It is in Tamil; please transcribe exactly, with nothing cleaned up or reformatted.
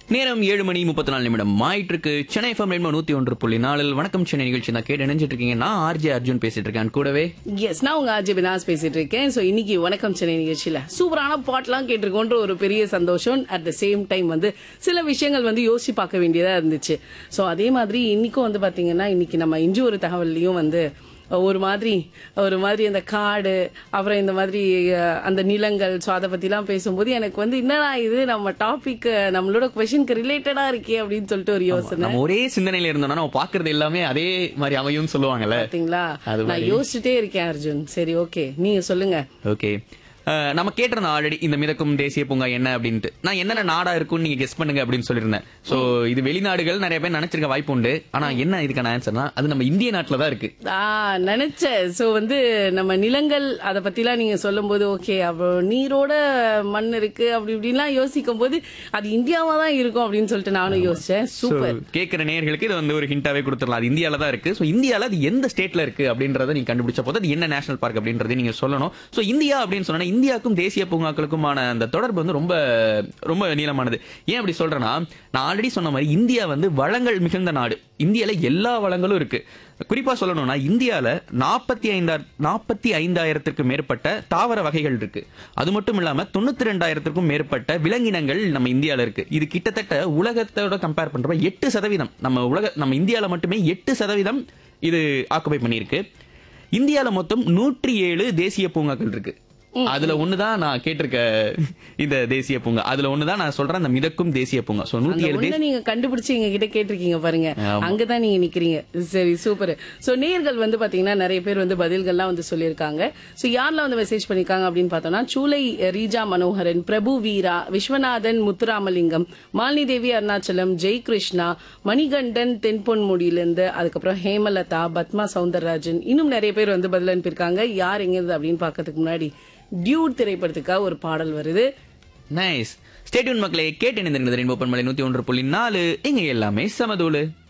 நேரம் ஏழு மணி முப்பத்தி நாலு நிமிடம் ஆயிட்டிருக்கு. சென்னை எஃப்எம் ரெயின்போ நூத்தி ஒன்று புள்ளி நாலில் வணக்கம் சென்னை நிகழ்ச்சி தான் கேட்டு நினைச்சிட்டு இருக்கீங்க. நான் ஆர்ஜே அர்ஜுன் பேசிட்டு இருக்கேன். கூடவே எஸ் நான் உங்க ஆர்ஜே வினாஸ் பேசிட்டு இருக்கேன். சோ இன்னைக்கு வணக்கம் சென்னை நிகழ்ச்சியில சூப்பரான பாட்லாம் கேட்டிருக்கோன்ற ஒரு பெரிய சந்தோஷம். அட் த சேம் டைம் வந்து சில விஷயங்கள் வந்து யோசிச்சு பார்க்க வேண்டியதா இருந்துச்சு. சோ அதே மாதிரி இன்னைக்கும் வந்து பாத்தீங்கன்னா இன்னைக்கு நம்ம இன்று ஒரு தகவல்லையும் வந்து ஒரு மாதிரி ஒரு மாதிரி அந்த காடு அப்புறம் இந்த மாதிரி அஹ், அந்த நிலங்கள் ஸோ அதை பத்திலாம் பேசும்போது எனக்கு வந்து என்னடா இது நம்ம டாபிக் நம்மளோட கொஸ்டினுக்கு ரிலேட்டடா இருக்கே அப்படின்னு சொல்லிட்டு ஒரு யோசனை. நம்ம ஒரே சிந்தனையில இருந்தோம்னா நம்ம பாக்குறது எல்லாமே அதே மாதிரி அமையும் சொல்லுவாங்கல்ல. பாத்தீங்களா, அது நான் யோசிச்சுட்டே இருக்கேன் அர்ஜுன். சரி, ஓகே, நீங்க சொல்லுங்க. ஓகே, நம்ம கேட்டிருந்தோம் ஆல்ரெடி இந்த மிதக்கும் தேசிய பூங்கா என்ன அப்படின்ட்டு. நான் என்னென்ன நாடா இருக்கும்னு நீங்க கெஸ் பண்ணுங்க அப்படின்னு சொல்லியிருந்தேன். சோ இது வெளிநாடுகள் நிறைய பேர் நினைச்சிருக்க வாய்ப்பு உண்டு. ஆனா என்ன இதுக்கான ஆன்சர்னா அது நம்ம இந்திய நாட்டுல தான் இருக்கு. ஆ நினைச்சேன். சோ வந்து நம்ம நிலங்கள் அதை பத்திலாம் நீங்க சொல்லும் போது ஓகே அப்போ நீரோட மண் இருக்கு அப்படி இப்படின்லாம் யோசிக்கும் போது அது இந்தியாவா தான் இருக்கும் அப்படின்னு சொல்லிட்டு நானும் யோசிச்சேன். சூப்பர். கேட்கிற நேயர்களுக்கு இது வந்து ஒரு ஹிண்டாவே கொடுத்துடலாம். அது இந்தியால தான் இருக்கு. சோ இந்தியால அது எந்த ஸ்டேட்ல இருக்கு அப்படின்றத நீங்க கண்டுபிடிச்ச போது அது என்ன நேஷனல் பார்க் அப்படின்றத நீங்க சொல்லணும். சோ இந்தியா அப்படின்னு சொன்னா இந்தியாவுக்கும் தேசிய பூங்காக்களுக்குமான அந்த தொடர்பு வந்து ரொம்ப ரொம்ப நீளமானது. ஏன் அப்படி சொல்றேன்னா, நான் ஆல்ரெடி சொன்ன மாதிரி இந்தியா வந்து வளங்கள் மிகுந்த நாடு. இந்தியால எல்லா வளங்களும் இருக்கு. குறிப்பா சொல்லணும்னா இந்தியால நாற்பத்தி ஐந்தாயிரம் நாற்பத்தி ஐந்தாயிரத்திற்கு மேற்பட்ட தாவர வகைகள் இருக்கு. அது மட்டும் இல்லாம தொண்ணூத்தி ரெண்டாயிரத்திற்கும் மேற்பட்ட விலங்கினங்கள் நம்ம இந்தியால இருக்கு. இது கிட்டத்தட்ட உலகத்தோட கம்பேர் பண்றப்ப எட்டு சதவீதம் நம்ம உலக நம்ம இந்தியால மட்டுமே எட்டு சதவீதம் இது ஆக்குபை பண்ணியிருக்கு. இந்தியால மொத்தம் நூற்றி ஏழு தேசிய பூங்காக்கள் இருக்கு. அதுல ஒண்ணுதான் நான் கேட்டிருக்க இந்த தேசிய பூங்கா. அதுல ஒண்ணுதான் நான் சொல்றேன் அந்த மிதக்கும் தேசிய பூங்கா. சோ நூத்தி ஏழு ஒண்ணு நீங்க கண்டுபிடிச்சு எங்க கிட்ட கேட்டிருக்கீங்க பாருங்க, அங்கதான் நீங்க நிக்கிறீங்க. சரி, சூப்பர். சோ நேயர்கள் வந்து பாத்தீங்கன்னா நிறைய பேர் வந்து பதில்கள்லாம் வந்து சொல்லியிருக்காங்க. சோ யாரெல்லாம் வந்து மெசேஜ் பண்ணிருக்காங்க அப்படின்னு பார்த்தோம்னா சூலை ரீஜா மனோகரன், பிரபு வீரா, விஸ்வநாதன் முத்துராமலிங்கம், மாலினி தேவி அருணாச்சலம், ஜெய் கிருஷ்ணா, மணிகண்டன் தென்பொன்முடியிலிருந்து, அதுக்கப்புறம் ஹேமலதா, பத்மா சவுந்தரராஜன், இன்னும் நிறைய பேர் வந்து பதில் அனுப்பியிருக்காங்க. யார் எங்க இருந்து அப்படின்னு பாக்கிறதுக்கு முன்னாடி டியூட் திரைப்படத்துக்காக ஒரு பாடல் வருது. நைஸ். ஸ்டே டியூன் மக்களே, கேட்டு இணைந்திருந்தது ரெயின்போ பண்பலை நூத்தி ஒன்று புள்ளி நாலு. இங்க எல்லாமே சமதூளு.